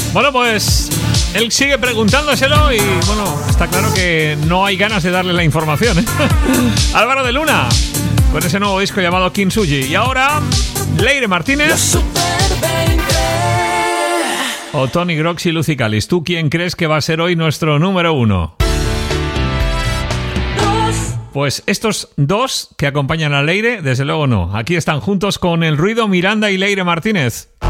Bueno, pues él sigue preguntándoselo y bueno, está claro que no hay ganas de darle la información, ¿eh? Álvaro de Luna, con ese nuevo disco llamado Kintsugi. Y ahora, Leire Martínez o Tony Grox y Lucy Callis. ¿Tú quién crees que va a ser hoy nuestro número uno? Pues estos dos que acompañan a Leire, desde luego no. Aquí están juntos con El Ruido, Miranda y Leire Martínez.